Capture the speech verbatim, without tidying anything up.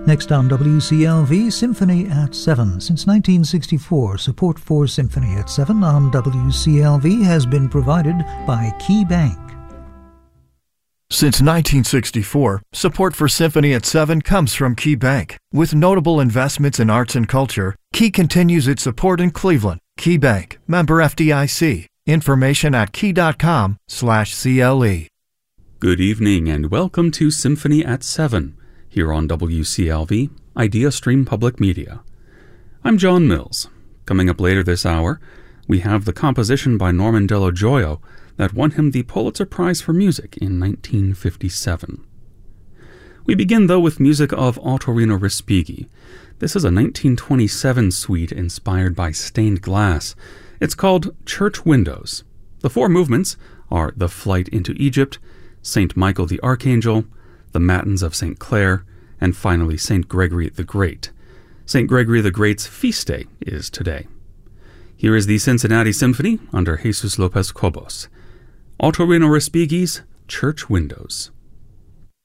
Next on W C L V, Symphony at seven. Since nineteen sixty-four, support for Symphony at seven on W C L V has been provided by Key Bank. Since nineteen sixty-four, support for Symphony at seven comes from Key Bank. With notable investments in arts and culture, Key continues its support in Cleveland. Key Bank, member F D I C. Information at key.com slash CLE. Good evening and welcome to Symphony at seven, here on W C L V, Idea Stream Public Media. I'm John Mills. Coming up later this hour, we have the composition by Norman Dello Gioia that won him the Pulitzer Prize for Music in nineteen fifty-seven. We begin, though, with music of Ottorino Respighi. This is a nineteen twenty-seven suite inspired by stained glass. It's called Church Windows. The four movements are The Flight into Egypt, Saint Michael the Archangel, the Matins of Saint Clare, and finally Saint Gregory the Great. Saint Gregory the Great's feast day is today. Here is the Cincinnati Symphony under Jesus Lopez Cobos. Ottorino Respighi's Church Windows.